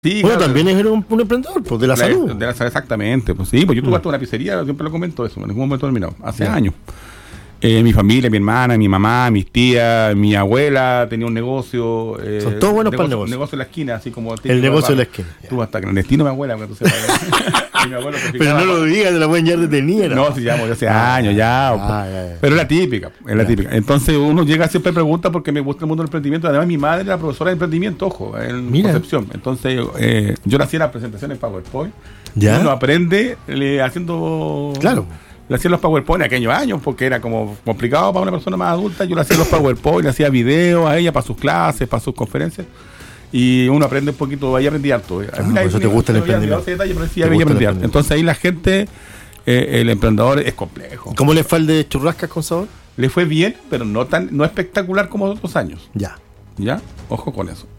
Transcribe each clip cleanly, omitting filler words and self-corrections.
Sí, Bueno, claro, también es un emprendedor, pues, de la salud. De la salud, exactamente. Pues sí, pues yo tuve hasta una pizzería, siempre lo comento eso, en ningún momento terminado, hace años. Mi familia, mi hermana, mi mamá, mis tías, mi abuela tenía un negocio. Son todos buenos para el negocio. Negocio en la esquina, así como... El negocio de la esquina. Tú hasta clandestino, mi abuela, cuando tú sepas. Mi abuelo Pero no lo digas, de la buen ya tenía. No, si llamo hace años ya. Pero es la típica, típica. Entonces uno llega siempre y pregunta porque me gusta el mundo del emprendimiento. Además, mi madre era profesora de emprendimiento, ojo, en Concepción. Entonces, yo le hacía las presentaciones en PowerPoint. ¿Ya? Uno aprende haciendo... Claro. Le hacía los PowerPoint en aquellos años porque era como complicado para una persona más adulta. Yo le hacía los PowerPoint, le hacía videos a ella para sus clases, para sus conferencias. Y uno aprende un poquito, ahí aprendí harto. Por eso te gusta el emprendimiento. Entonces ahí la gente, el emprendedor es complejo. ¿Cómo le fue el de churrascas con sabor? Le fue bien, pero no espectacular como otros años. ¿Ya? Ojo con eso.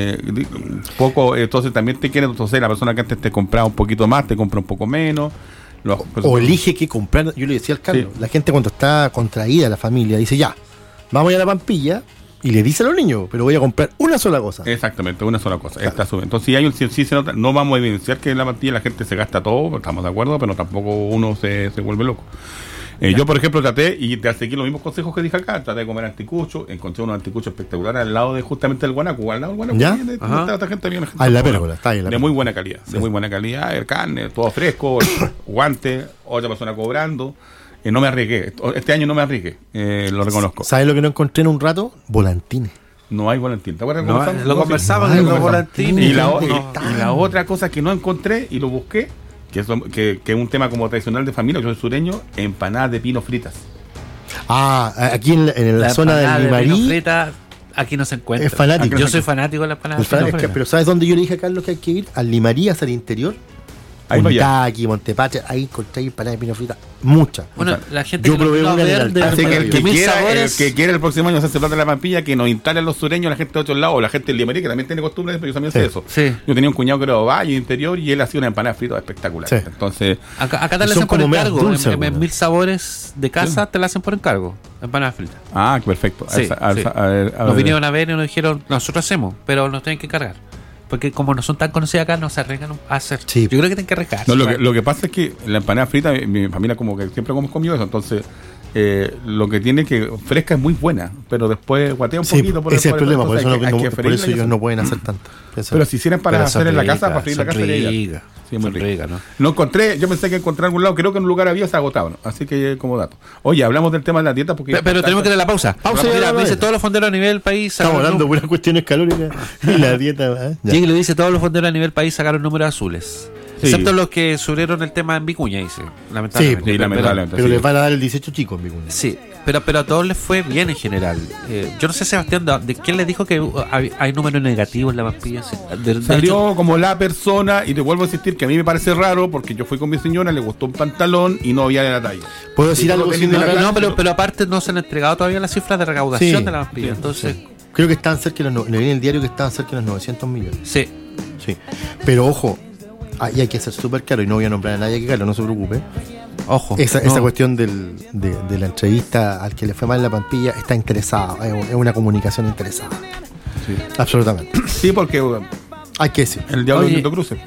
Poco, entonces también te quiere, entonces la persona que antes te compraba un poquito más, te compra un poco menos. O elige qué comprar. Yo le decía al Carlos, la gente cuando está contraída, la familia, dice ya, vamos a ir a la Pampilla, y le dice a los niños, pero voy a comprar una sola cosa. Exactamente, una sola cosa. Claro. Entonces sí se nota, no vamos a evidenciar que en la Pampilla la gente se gasta todo, estamos de acuerdo, pero tampoco uno se vuelve loco. Yo, por ejemplo, traté, y te seguí los mismos consejos que dije acá, traté de comer anticucho, encontré unos anticuchos espectaculares al lado de justamente el guanaco, al lado del guanaco. ¿Ya? Esta gente viene en la pérgola, está ahí en la de muy buena calidad, el carne, todo fresco, guante, otra persona cobrando. No me arriesgué, este año no me arriesgué, lo reconozco. ¿Sabes lo que no encontré en un rato? Volantines. No hay volantín. ¿Te acuerdas? Lo conversamos en los volantines. Y la otra cosa que no encontré y lo busqué, que es un tema como tradicional de familia, yo soy sureño, empanadas de pino fritas. Aquí en la zona del Limarí. Aquí no se encuentra. Es fanático. Yo soy fanático de las empanadas de pino fritas. Pero ¿sabes dónde yo le dije a Carlos que hay que ir? Al Limarí, hacia el interior. Montaki, Montepatria, ahí encontré empanadas de pino frita, muchas. Bueno, la gente yo probé una del altar. Así que el que quiera el próximo año hacerse plata de la Pampilla, que nos instalen los sureños, la gente de otros lados, o la gente del Limarí, que también tiene costumbre, pero yo también sé eso. Sí. Yo tenía un cuñado que era de Valle interior y él hacía una empanada frita espectacular. Sí. Entonces, acá te la hacen por encargo. Dulce, en 1000 sabores de casa te la hacen por encargo. Empanadas fritas. Ah, perfecto. Sí, nos vinieron a ver y nos dijeron, nosotros hacemos, pero nos tienen que cargar. Porque como no son tan conocidas acá, no se arriesgan a hacer. Sí. Yo creo que tienen que arriesgar. No, lo que pasa es que la empanada frita, mi familia como que siempre hemos comido eso, entonces lo que tiene que fresca es muy buena, pero después guatea un poquito. Ese es el problema, por eso ellos no pueden hacer tanto. Pero si hicieran para hacer en la casa, para freír en la casa sería sí, muy rica, ¿no? No encontré, yo pensé que encontré en algún lado, creo que en un lugar había, se agotado, ¿no? Así que como dato. Oye, hablamos del tema de la dieta porque... Pero tenemos que ir a la pausa. Mira, dice todos los fonderos a nivel país... Estamos hablando de buenas cuestiones calóricas y la dieta... Llegue le dice todos los fonderos a nivel país sacaron números azules. Sí. Excepto los que subieron el tema en Vicuña, dice. Lamentablemente. Sí, lamentablemente. Pero les van a dar el 18 chico en Vicuña. Sí, pero a todos les fue bien en general. Yo no sé, Sebastián, ¿de quién les dijo que hay números negativos en la Pampilla? Salió como la persona, y te vuelvo a insistir que a mí me parece raro, porque yo fui con mi señora, le gustó un pantalón y no había de la talla. ¿Puedo decir algo? No, pero aparte no se han entregado todavía las cifras de recaudación de la Pampilla. Entonces, creo que están cerca de los... Le viene el diario que estaban cerca de los 900 millones. Sí. Pero ojo, ahí hay que ser súper caro, y no voy a nombrar a nadie que Carlos, no se preocupe. Ojo. Esa cuestión de la entrevista al que le fue mal en la Pampilla está interesada, es una comunicación interesada. Sí. Absolutamente. Sí, porque hay que decir. El diablo de Cruce.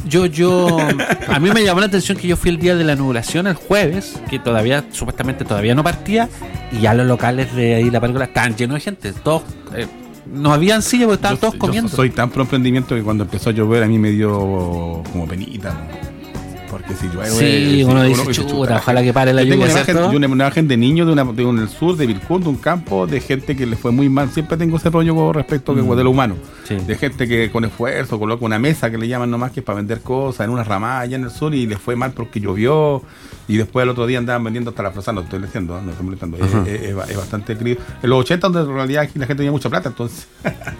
A mí me llamó la atención que yo fui el día de la inauguración el jueves, que supuestamente todavía no partía, y ya los locales de ahí la película estaban llenos de gente, todos no habían sillas porque estaban todos comiendo. Yo soy tan pro emprendimiento que cuando empezó a llover a mí me dio como penita, ¿no? Porque si llueve... Sí, uno dice, chuta, ojalá que pare la lluvia, ¿cierto? Yo una imagen de niños de un el sur, de Vilcún, de un campo, de gente que le fue muy mal. Siempre tengo ese rollo con respecto de lo humano. Sí. De gente que con esfuerzo coloca una mesa que le llaman nomás, que es para vender cosas en una ramada allá en el sur, y le fue mal porque llovió, y después el otro día andaban vendiendo hasta la plaza. No estoy diciendo, no estoy molestando. Es bastante crítico. En los 80, donde en realidad aquí la gente tenía mucha plata, entonces...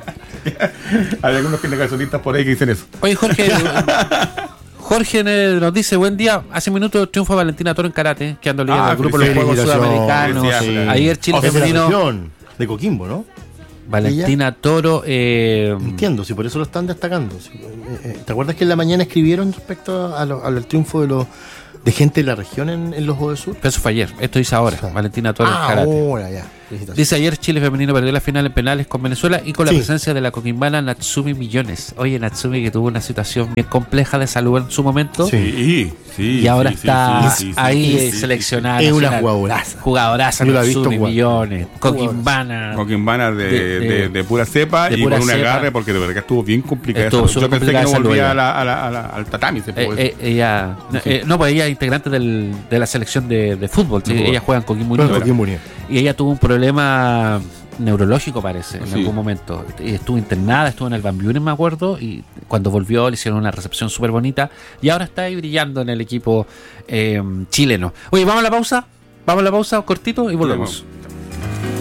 Hay algunos gasolistas por ahí que dicen eso. Oye, Jorge nos dice, buen día, hace minutos triunfo de Valentina Toro en karate, quedando líder del grupo de los Juegos Sudamericanos. Ayer Chile femenino de Coquimbo, ¿no? Valentina Toro. Entiendo, si por eso lo están destacando. ¿Te acuerdas que en la mañana escribieron respecto al triunfo de gente de la región en los Juegos del Sur? Pero eso fue ayer, esto dice ahora, Valentina Toro en karate. Ahora ya. Dice: ayer Chile femenino perdió la final en penales con Venezuela y con la presencia de la coquimbana Natsumi Millones. Oye, Natsumi, que tuvo una situación bien compleja de salud en su momento. Y ahora está ahí seleccionada. Es una jugadoraza. Natsumi Millones. Coquimbana de pura cepa y con un agarre, porque de verdad que estuvo bien complicada. Yo pensé que no volvía al tatami. Ella es integrante de la selección de fútbol. Ella juega en Coquimbo Unido. Y ella tuvo un problema neurológico, parece, en algún momento. Estuvo internada, estuvo en el Van Buren, me acuerdo, y cuando volvió le hicieron una recepción súper bonita y ahora está ahí brillando en el equipo chileno. Oye, ¿vamos a la pausa? Cortito y volvemos.